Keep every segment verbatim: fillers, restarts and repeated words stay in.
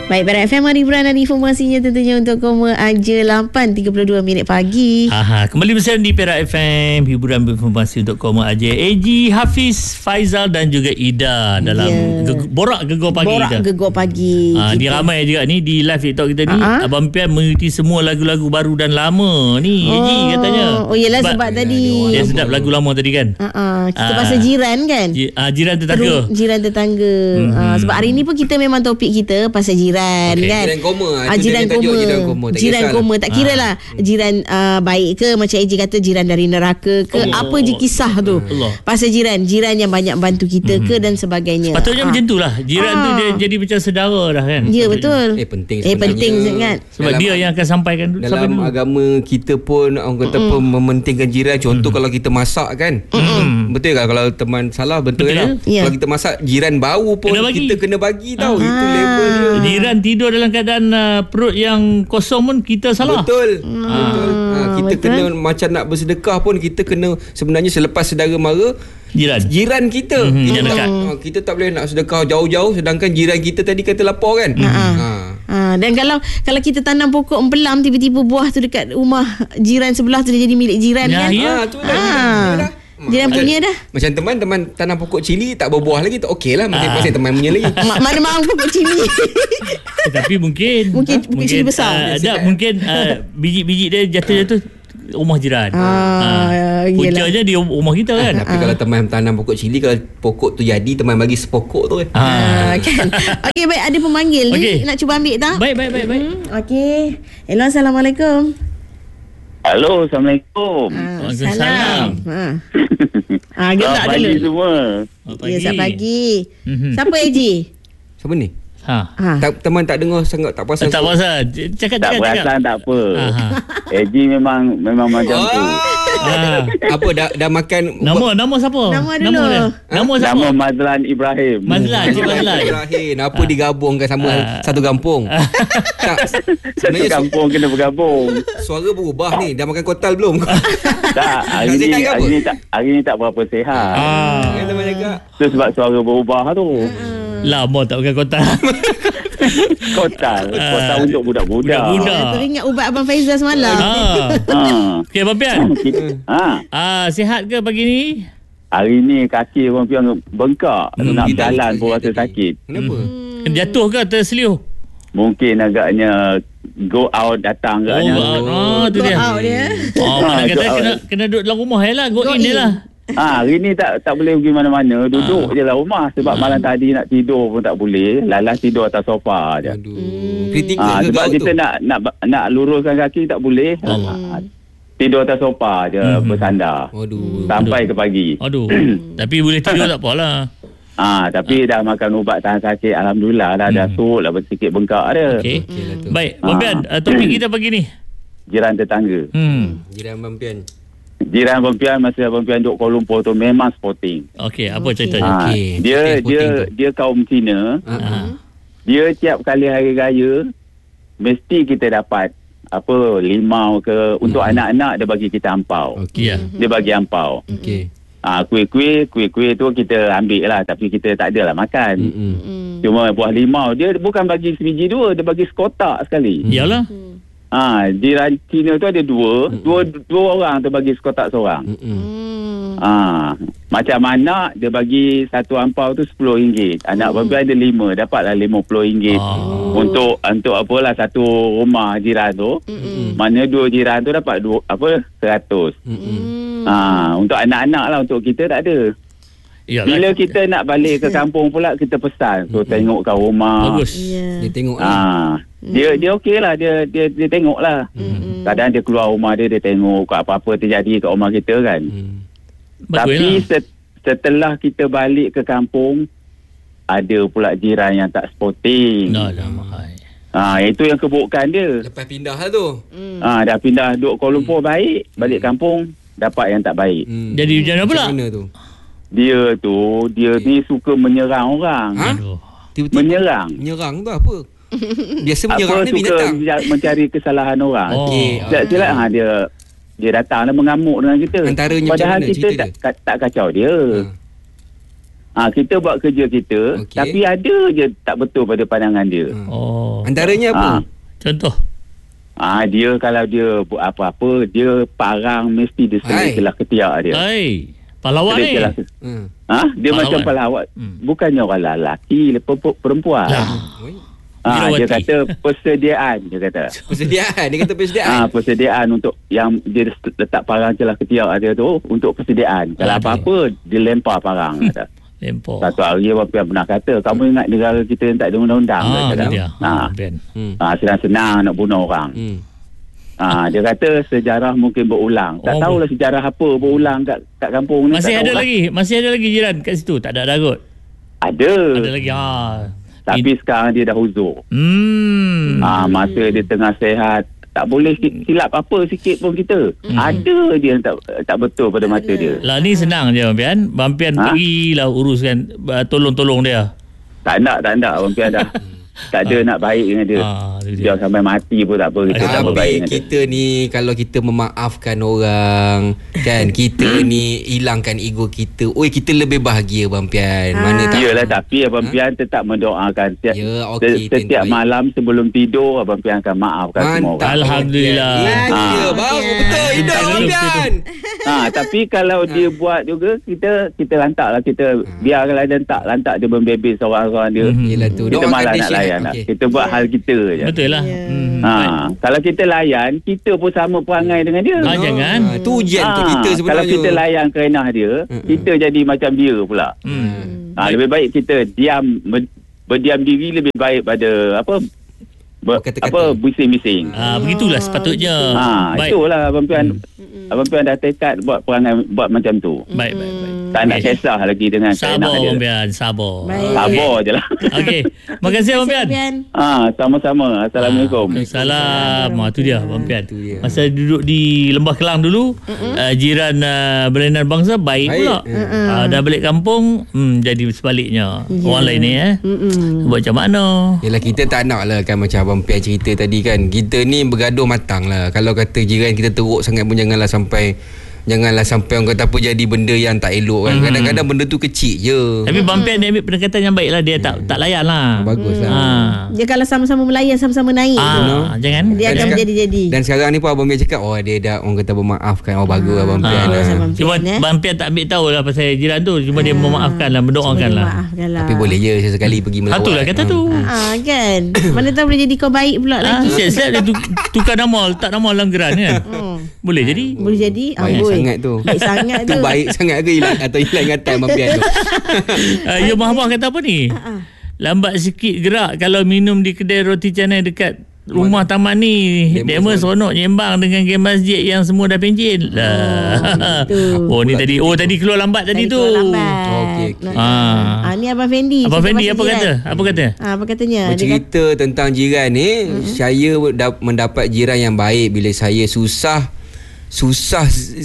Baik, Perak F M hiburan dan informasinya tentunya untuk Koma Aja lapan tiga puluh dua minit pagi. Aha, kembali bersama di Perak F M, hiburan berinformasi untuk Koma Aja. A G, Hafiz, Faizal dan juga Ida dalam yeah. ge- Borak Gegar Pagi. Borak kita. Gegar Pagi. Ha, ni ramai juga ni di live TikTok kita ni. Uh-huh. Abang Pian mengikuti semua lagu-lagu baru dan lama ni. Oh. A G katanya. Oh yelah sebab, sebab tadi. Dia sedap lagu lama tadi kan. Uh-uh. Kita uh, pasal jiran kan. J- uh, jiran tetangga. Terus, jiran tetangga. Mm-hmm. Uh, sebab hari ni pun kita memang topik kita pasal jiran okay. kan. Jiran koma. Ah, jiran koma. Jiran koma. Tak, jiran koma. tak kira lah. Ah. Jiran uh, baik ke, macam A J kata jiran dari neraka ke, oh. apa je kisah tu. Allah. Pasal jiran. Jiran yang banyak bantu kita mm-hmm. ke dan sebagainya. Patutnya ah. macam tu lah. Jiran ah. tu dia jadi macam saudara dah kan. Ya betul. Eh penting Eh penting sangat. Sebab dalam, dia yang akan sampaikan tu. Dalam agama kita pun orang kata mm-hmm. pun mementingkan jiran. Contoh mm-hmm. kalau kita masak kan. Mm-hmm. Betul kan kalau teman salah betul, betul kan. Ya. Kalau kita masak jiran bau pun kena kita kena bagi tahu. Ah. Itu level dia. Jiran tidur dalam keadaan uh, perut yang kosong pun kita salah. Betul. Ah. Betul. Ha, kita betul. Kena macam nak bersedekah pun kita kena sebenarnya selepas saudara mara jiran jiran kita. Mm-hmm. Kita, tak, ha, kita tak boleh nak sedekah jauh-jauh sedangkan jiran kita tadi kata lapar kan. Mm-hmm. Ha. Ha, dan kalau kalau kita tanam pokok empelam tiba-tiba buah tu dekat rumah jiran sebelah tu dia jadi milik jiran ya, kan. Ya. Ha, tu dah. Ha. dah. Jiran punya dah. Macam teman-teman tanam pokok cili tak berbuah lagi tak okey lah. Masih, ah. masih teman punya lagi. Mana maang pokok cili. eh, Tapi mungkin Mungkin, uh, mungkin cili besar. uh, Tak mungkin uh, biji-biji dia jatuh-jatuh rumah jiran. Ah, uh, Puncanya di rumah kita kan. Ah, tapi ah. kalau teman tanam pokok cili, kalau pokok tu jadi teman bagi sepokok tu kan. Ah, kan. Okey baik, ada pemanggil okay. ni nak cuba ambil tak? Baik baik baik baik. Hmm, okey. Hello, assalamualaikum. Halo, Assalamualaikum. Ah, Salam. Ha. Ah, gerak dulu. Pagi semua. Pagi. Ya, selamat pagi. Mm-hmm. Siapa A J? Siapa ni? Ha. Ha. Tak, teman tak dengar sangat tak pasal. Tak pasal. Cakap tak cakap. Tak perasan tak apa. A J memang memang macam oh. tu. Ah. Apa dah dah makan nama nama siapa? Nama dulu. Nama, dia? nama siapa? Nama Mazlan Ibrahim. Mazlan, Cik Mazlan. Ibrahim. Apa digabungkan sama ah. satu kampung? tak. Satu kampung su- kena bergabung. Suara berubah ni. Dah makan kotal belum? tak. Hari ni hari ni tak hari ni tak berapa sihat. Ah. Itu sebab suara berubah tu. Lama tak pakai kotal. Kotal Kotal uh, untuk budak-budak. Budak-budak. Oh, teringat ubat Abang Faizal semalam. Ah. ah. Okey Abang Pian. ha. Ah, sihat ke pagi ni? Hari ni kaki Abang Pian bengkak. Hmm, nak jalan pun rasa sakit. Kenapa? Hmm. Jatuh ke terseliuh? Mungkin agaknya go out datang agaknya. Oh, go out. Oh, tu dia. Go out dia. Oh, mana kata kena kena duduk dalam rumah je lah. Go, go in, in dia lah. Ha, hari ni tak tak boleh pergi mana-mana. Duduk ha. je lah rumah. Sebab ha. malam tadi nak tidur pun tak boleh. Lalas tidur atas sofa je. Aduh. Hmm. Ha, sebab kita tu? nak nak nak luruskan kaki tak boleh. Ha. Tidur atas sofa je hmm. bersandar. Aduh. Sampai Aduh. ke pagi. Aduh. Tapi boleh tidur tak apalah. Ah, ha, tapi ha. dah makan ubat tahan sakit. Alhamdulillah dah. Hmm. Dah surut lah sikit bengkak dia. Okey. Hmm. Baik. Abang Pian, ha. topik kita pagi ni. Jiran tetangga. Hmm. Jiran Abang Pian. Jiran Abang Pian masa Abang Pian duduk Kuala Lumpur tu memang sporting. Okey, apa okay. ceritanya? Ha, okay. Dia okay, dia tu. dia kaum Cina. Uh-huh. Dia tiap kali hari raya mesti kita dapat apa limau ke untuk uh-huh. anak-anak dia bagi kita ampau. Okey. Yeah. Dia bagi ampau. Okey. Ah, kuih-kuih, kuih-kuih tu kita ambil lah tapi kita tak adalah makan. Mm-hmm. Cuma buah limau dia bukan bagi sebiji dua, dia bagi sekotak sekali. Iyalah. Ah, jiran Cina tu ada dua, mm-hmm. dua dua orang tu bagi sekotak seorang. Mm-hmm. Ah, macam anak dia bagi satu ampau tu sepuluh ringgit. Anak mm-hmm. babi ada lima, dapatlah lima puluh ringgit. Oh. Untuk untuk apalah satu rumah jiran tu. Mm-hmm. Mana dua jiran tu dapat dua apa seratus. Mm-hmm. Ah, untuk anak-anak lah, untuk kita tak ada. Yalah. Bila kita nak balik ke kampung pula kita pesan so mm-hmm. tengok kat rumah. Bagus. Yeah. Dia tengok ah, lah. Dia dia okey lah, dia dia dia tengok lah. Mm-hmm. Kadang dia keluar rumah dia dia tengok apa-apa terjadi kat rumah kita kan. Mm. Tapi set, setelah kita balik ke kampung ada pula jiran yang tak sporting. Dah dah mahal. Ah, itu yang keburukan dia. Lepas pindah lah tu. Mm. Ah, dah pindah duduk Kuala Lumpur mm. baik, balik kampung dapat yang tak baik. Mm. Jadi macam mana pula? Mana tu? Dia tu, dia okay. ni suka menyerang orang. Ha? Tiba-tiba menyerang. Menyerang tu apa? Biasa menyerang apa, ni binatang. Suka mencari kesalahan orang. Oh. Okay. Tak silap ha, dia dia datang dan mengamuk dengan kita. Antaranya padahal macam mana kita tak, tak, tak kacau dia. Ha. Ah, kita buat kerja kita, okay. tapi ada je tak betul pada pandangan dia. Hmm. Oh. Antaranya apa? Ah. Contoh? Ah, dia kalau dia buat apa-apa, dia parang mesti dia selah ketiak dia. Hai. Pahlawan ni. Hmm. Ah, dia pahlawan. Macam pahlawan. Hmm. Bukannya orang lelaki, perempuan. Lah. Ah, dia kata persediaan, dia kata. Persediaan, dia kata persediaan. Ah, persediaan untuk yang dia letak parang celah ketiak dia tu untuk persediaan. Kalau ah, apa-apa dia lempar parang kata. Lempar. Satu hari Abang pernah kata, kamu ingat negara kita yang tak ada undang-undang ah, kata. Dia. Ah, hmm. ah, senang-senang nak bunuh orang. Hmm. Ah, dia kata sejarah mungkin berulang. Tak oh, tahulah sejarah apa berulang kat kat kampung ni. Masih ada lah. lagi, masih ada lagi jiran kat situ, tak ada dagut. Ada. Ada lagi. Ha. Tapi It... sekarang dia dah huzur. Hmm. Ah, masa dia tengah sehat, tak boleh silap apa sikit pun kita. Hmm. Ada dia yang tak tak betul pada mata dia. Lah ni senang je Abang Pian. Abang Pian ha? pergilah uruskan, tolong-tolong dia. Tak nak, tak nak Abang Pian dah. Tak ada ha. nak baik dengan dia. Ha, dia sampai mati pun tak apa, kita Tapi tak berbaik dengan dia. Kita ni kalau kita memaafkan orang kan, kita ni hilangkan ego kita. Oi, kita lebih bahagia Abang Pian. Ha. Mana tak? Iyalah, tapi Abang ha? Pian tetap mendoakan setiap, ya, okay, setiap malam sebelum tidur Abang Pian akan maafkan Mantap, semua orang. Alhamdulillah. Ha. Ya, baru betul. Hidup Abang Pian. Ha, tapi kalau ha. dia buat juga, kita kita lantaklah, kita ha. biarlah dia tak lantak dia membebel seorang-seorang dia. Hmm. Yelah tu. Kita malah nak layan. Okay. Kita buat yeah. hal kita je. Betul lah. Yeah. Hmm. Ha, kalau kita layan, kita pun sama perangai dengan dia. Ha, jangan. Ha, tu ujian ha, tu kita sebenarnya. Kalau kita layan kerenah dia, hmm. kita jadi macam dia pula. Hmm. Ha, lebih baik kita diam, berdiam diri lebih baik pada apa ber, apa bising-bising. Ah, begitulah sepatutnya. Ha, itulah Abang Pian. Hmm. Abang Pian dah tekad buat perangai buat macam tu. Baik, baik, baik. Tak nak kisah lagi dengan sabar Abang Pian, sabar. Baik. Sabar je lah. Okey. Terima kasih Abang Pian. Ah, sama-sama. Assalamualaikum. Waalaikumsalam. Ah, tu dia Abang Pian. Masa duduk di Lembah Kelang dulu, uh, jiran uh, berlainan bangsa baik, baik. pula. Uh, dah balik kampung, hmm, jadi sebaliknya. Yeah. Orang lain ni eh. Mm-mm. Buat macam mana? Yalah, kita tak nak lah kan, macam Abang Pian cerita tadi kan. Kita ni bergaduh matang lah. Kalau kata jiran kita teruk sangat pun janganlah sampai Janganlah sampai orang kata apa jadi benda yang tak elok kan. Hmm. Kadang-kadang benda tu kecil je. Tapi Abang Pian dia ambil pendekatan yang baik lah. Dia tak tak layan lah. Oh, bagus lah. Ha. Dia kalau sama-sama melayan, sama-sama naik ha, tu. Jangan. Dia akan menjadi-jadi. Dan sekarang ni pun Abang Pian cakap, oh dia dah orang kata bermaafkan. Oh bagus ha. Abang Pian. Ha. Ha. Cuma Abang Pian tak ambil tahu lah pasal jiran tu. Cuma ha. dia memaafkan lah, mendoakan lah. Tapi boleh je sesekali pergi melawat. Itulah kata tu. Ha, kan. Mana tahu boleh jadi kau baik pula ha. lagi. Siap-siap dia tukar nama, letak nama langgeran kan. Boleh jadi. Boleh jadi. Baik sangat tu. Baik sangat tu. Tu baik sangat ke hilang atau hilang ingatan Abang Pian tu? uh, ya Mahamah kata apa ni? Uh-uh. Lambat sikit gerak kalau minum di kedai roti canai dekat rumah Mana? taman ni. Demo seronok nyembang dengan game masjid yang semua dah pencin. Oh, oh ni tadi. Oh tadi keluar lambat tadi, tadi tu. Okey. Okay. Ah. ah ni Abang Fendi. Abang Fendi apa jiran. kata? Apa kata? Ah apa katanya? Bercerita kata, tentang jiran ni, uh-huh. saya mendapat jiran yang baik bila saya susah susah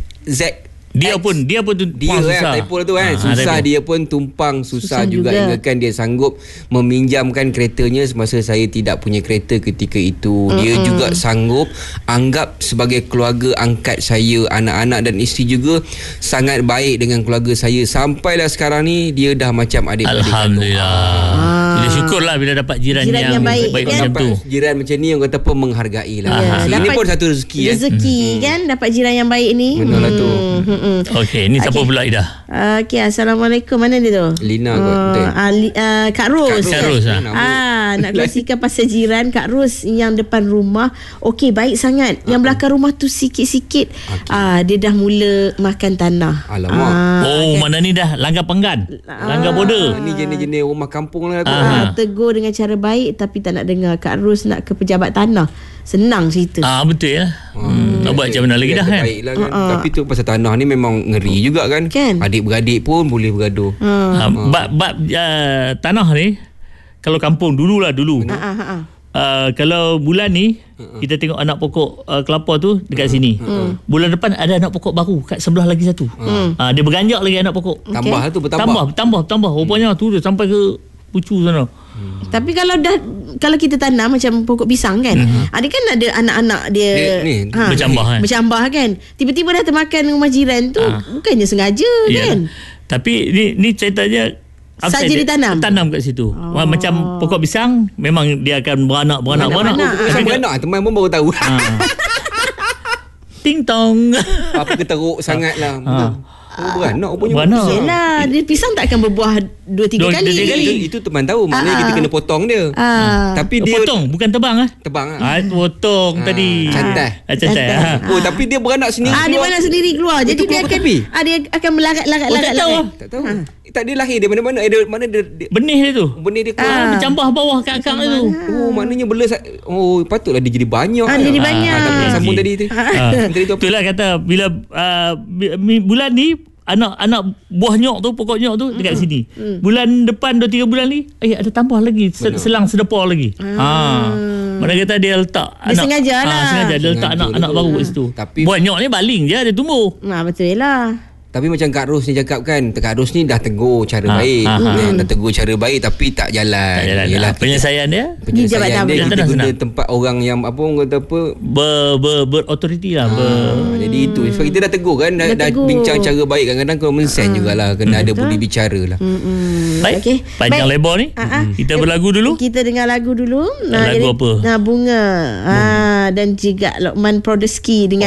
Z dia X. pun dia pun tu dia kan typo tu kan ha, susah ha, dia pun tumpang susah, susah juga, juga hinggakan dia sanggup meminjamkan keretanya semasa saya tidak punya kereta ketika itu. Mm-mm. Dia juga sanggup anggap sebagai keluarga angkat saya, anak-anak dan isteri juga sangat baik dengan keluarga saya. Sampailah sekarang ni dia dah macam adik-adik. Alhamdulillah. Ah. Jadi syukurlah bila dapat jiran, jiran yang, yang baik, baik kan? macam tu. Jiran macam ni orang kata pun menghargai lah. Ya, ini pun satu rezeki rezeki kan, kan dapat jiran yang baik ni. Benar lah tu. Okey, ni siapa okay. pula Ida? Uh, Okey, Assalamualaikum. Mana dia tu? Lina uh, kot. Uh, uh, Kak Ros. Kak Ros ah. Ah, nak kongsikan pasal jiran Kak Ros yang depan rumah. Okey, baik sangat. Yang belakang rumah tu sikit-sikit okay. ah dia dah mula makan tanah. Alamak. Ah, oh, kan? Mana ni dah langgar penggan. Ah, langgar border. Ni jenis-jenis rumah kampung lah tu. Ah, tegur dengan cara baik tapi tak nak dengar. Kak Ros nak ke pejabat tanah. Senang cerita. Ah betul lah. Hmm, nak buat macam mana lagi dah kan? Baiklah kan. Uh-uh. Tapi tu pasal tanah ni memang ngeri juga kan. kan? Adik-beradik pun boleh bergaduh. Uh. Uh, bab bab uh, tanah ni kalau kampung dululah dulu. Uh, uh, uh. Uh, kalau bulan ni uh-uh. kita tengok anak pokok uh, kelapa tu dekat uh-uh. sini. Uh-uh. Bulan depan ada anak pokok baru kat sebelah lagi satu. Uh. Uh, dia berganjak lagi anak pokok. Tambah okay. tu bertambah. Tambah, tambah, tambah. Rupanya hmm. tu dia sampai ke pucu sana. Hmm. Tapi kalau dah kalau kita tanam macam pokok pisang kan, hmm. ada kan ada anak-anak dia, dia ni, ha, bercambah kan. Bercambah kan. Tiba-tiba dah termakan rumah jiran tu, ha. bukannya sengaja ha. kan. Tapi ni ni ceritanya Saja ditanam. Tanam kat situ. Oh. Macam pokok pisang memang dia akan beranak beranak beranak. Pisang beranak teman pun baru tahu. Ha. Ting tong. Apa keteruk sangatlah. Ha. Oh, beranak punya. Beranak. Yelah, dia pisang tak akan berbuah dua tiga kali. Itu, itu teman tahu. Maknanya Ah. kita kena potong dia. Ah. Tapi dia potong bukan tebang ah. Tebang ah. Ah potong ah. tadi. Cantai. Ah, cantai. Ah. Oh, tapi dia beranak sendiri. Ah, dia beranak sendiri keluar. Jadi dia akan ah, dia akan melarat-larat oh, larat. Tak tahu. Tak tahu. Ha. Tak dia lahir dari mana-mana. Eh, mana dia, dia benih dia tu. Benih dia keluar. Ah, bercambah bawah kat akar tu. Oh, maknanya bela oh, patutlah dia jadi banyak. Ah, dia jadi banyak. Ah, tapi sambung tadi tu. Ah. Tadi tu apa? Itulah kata bila uh, bulan ni anak-anak buah nyok tu, pokok nyok tu dekat mm. sini. Mm. Bulan depan dua tiga bulan ni, eh ada tambah lagi, Benar. selang sedepor lagi. Mm. Ha. Mana kata dia letak dia anak. Sengaja ha, lah. Sengaja dia letak anak-anak baru kat situ. Tapi buah nyok ni baling je dia tumbuh. Nah, betul lah. Tapi macam Kak Ros ni cakap kan, Kak Ros ni dah tegur cara ha, baik. Ha, ha, ha. Dah tegur cara baik tapi tak jalan. Tak jalan. Yalah, penyelesaian dia, penyelesaian dia, dia kita guna senang. tempat orang yang apa orang kata apa ber ber berautoriti lah. Ha, ber. Jadi itu sebab kita dah tegur kan, dah, dah bincang cara baik. Kadang-kadang common sense ha. jugalah kena hmm. ada budi bicara lah. Hmm. Baik. Okay. Panjang baik. Lebar ni. Ha-ha. Kita berlagu dulu. Kita dengar lagu dulu. Nah, lagu jadi, apa? Nah, bunga. Ha, dan juga Lokman Prodeski dengan